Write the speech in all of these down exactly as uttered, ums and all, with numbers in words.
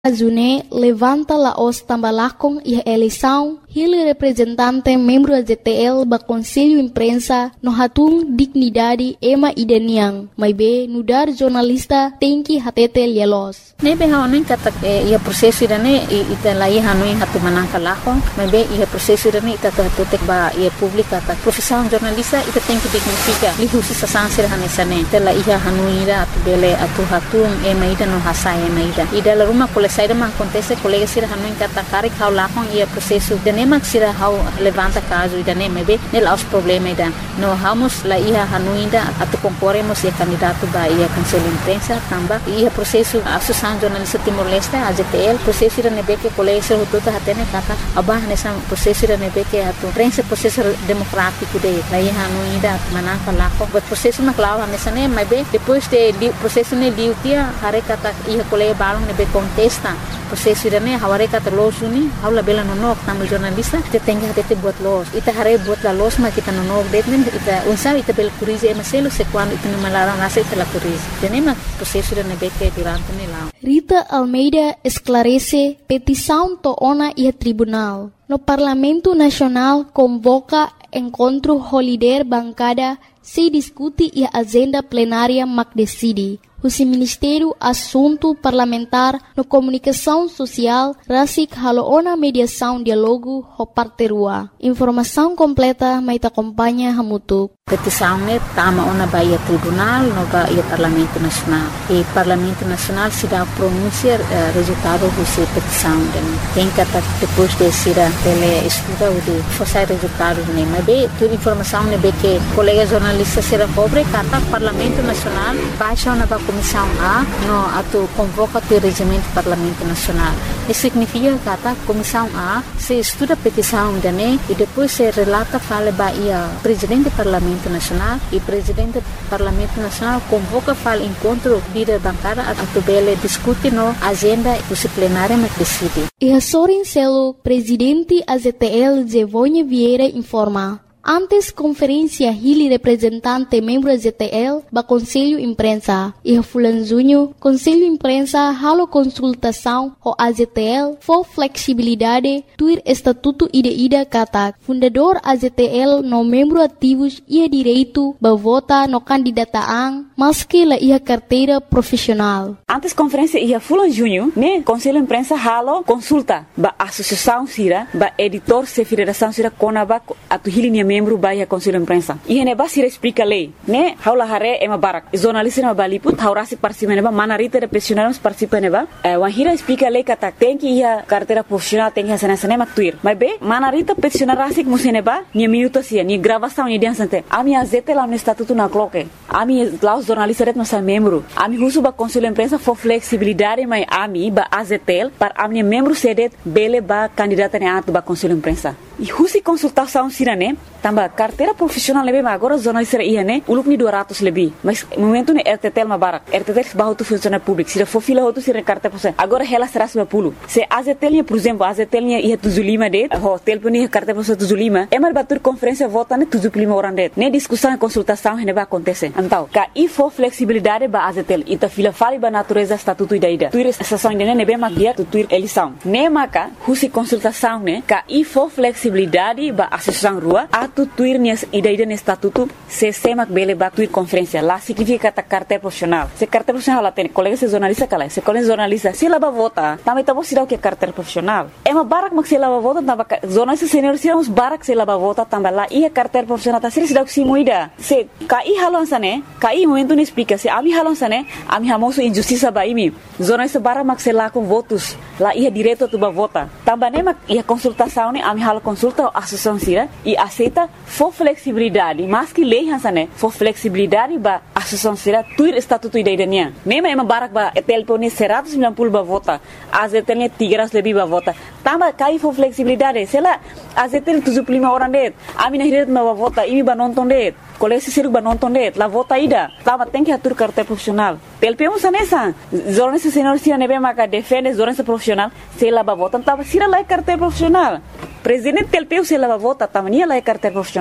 Azune levanta la os tambalacon e a eleição, ele representante membro da Z T L ba Conselho Imprensa no hatung dignidade ema ideniang, mas be nudar jornalista tem que hatete lielos. Nebe haonin kata ia prosesu dane ita lai hanuin hatu manangka lakon, mas be ia prosesu dane ita hatu ba ia publika kata profissão jornalista ita tem que dignifica lihusi sasansir hanesane ita lai hanuin ida atu bele atu hatung ema ida no hasai ema ida ida la rumah saída mas acontece colega sira hanuin kata karik hau lakon ia processo dane mak sira hau levanta caso ida ne mebe nel aos problema ida no hamos la ia hanuin da atu concorremos ia candidato ba ia Conselho Imprensa tamba ia processo associação jornalista Timor-Leste a Z T L processo ida nebe que colega sira hututa hatene kata abah nessa processo ida nebe que atu prensa processo democrático de la ia hanuin da manangka lakon but processo na clava nessa ne mebe depois de processo ne diu tia hare kata ia colega balong nebe contesta processo irane haware kata los uni haula bela nonok tamu jornalista te tenga hate buat los ita hare buat la los ma kita nonok detmen ita unsa ita bel kurize emaselo se quando ita malara nase ita la kurize tenema processo irane beke durante ne lao. Rita Almeida esclarece petição to ona e tribunal. No Parlamento Nacional convoca encontro holiday bancada se discute e a agenda plenária mac decide. O Ministério Assunto Parlamentar no Comunicação Social Rasik Haloona Mediação Dialogo Hoparterua. Informação completa mais acompanha Hamutuk. Petição ne tama ona baia tribunal no baia Parlamento Nacional. E Parlamento Nacional se dá pronunciar uh, resultado dessa petição. Tem que depois de ser tele estuda o de forçar resultado ne. Mas bem, toda informação ne be que colega jornalista será pobre kata Parlamento Nacional baixa ona ba Comissão A no ato convoca o regimento do Parlamento Nacional. Isso significa que a Comissão A se estuda a petição da N E e depois se relata fala baia Presidente do Parlamento Nacional e Presidente do Parlamento Nacional convoca fala encontro líder bancária a tubele discute no agenda disciplinária mas decide. E a Sorin Celo, Presidente A Z T L Zevonha Vieira informa. Antes conferência ele representante membro da Z T L ba Conselho Imprensa e a Fulanzunho Conselho Imprensa halo consultação o A Z T L for flexibilidade tuir estatuto ida ida kata fundador A Z T L no membro ativos ia direito ba vota no candidataan maski la ia carteira profissional. Antes conferência ia Fulanzunho né Conselho Imprensa halo consulta ba associação sira ba editor se federação sira konaba atu hili membro baia Conselho Imprensa. E ne basira explica lei, né? Haula hare ema barak. Jornalista na baliput haurasi participa neba manarita de profissionais participa neba. Eh wahira explica lei kata tem que ia carteira profissional tem que sana sana maktuir. Mas be manarita profissional rasik museneba ni minuto sia ni gravação ni dia sante. Ami A Z T lá no estatuto na cloque. Ami lá os jornalistas ret nossa membro. Ami husu ba Conselho Imprensa for flexibilidade mas ami ba A Z T L para ami membro sedet bele ba candidata ne atu ba Conselho Imprensa. E husi consultação sirane tamba carteira profissional lebe mas agora jornalista ia né uluk ni dua ratus lebih mas momento ne R T T L ma barak R T T L bahu tu funcionário público se for fila outro se carteira profissional agora ela será seratus lima puluh se A Z T L por exemplo A Z T L ia tujuh puluh lima det ho telefone carteira profissional tujuh puluh lima é mar batur conferência vota ne tujuh puluh lima orang det ne discussão e consultação ne vai acontecer então ka e for flexibilidade ba A Z T L ita fila fali ba natureza estatuto ida ida tuir estação ne ne be magia tu tuir eleição ne maka husi consultação ne ka e for flexibilidade ba associação rua atu tuir nias ida-ida no estatuto se semak bele ba tuir conferência lá significa kata carteira profissional se carteira profissional lá tem colega se jornalista kala se colega jornalista se laba vota também tá bom se dá o que é carteira profissional é uma barak mak se laba vota tamba jornalista senior se uns barak se laba vota também lá e a carteira profissional tá se dá o que se moida se kai halon sane kai momento não explica se ami halon sane ami hamoso injustiça ba imi jornalista barak mak se lá com votos lá ia direito tu ba vota também mak ia consultação ne ami halo consulta a associação sira e aceita for flexibilidade mas que lei hansane for flexibilidade ba associação sira tuir estatuto ida idania nema ema barak ba telefone seratus sembilan puluh ba vota A Z T L tiga ratus lebih ba vota tamba kai for flexibilidade sela A Z T L tujuh puluh lima orang det ami na hiret ba vota imi ba nonton det colega se ba nonton det la vota ida tamba tem que atur carteira profissional T L P um sanesa jornalista senior sira nebe maka defende jornalista profissional sela ba vota tamba sira la carteira profissional Presidente T L P U se leva vota também lá é carteira profissional.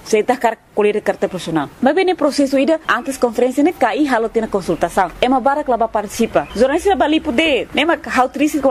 você tá car colher carta profissional. Mas bem no processo ida antes conferência né cai halo tem a consultação. É uma barra que ela participa. Jornalista bali poder, né mas how triste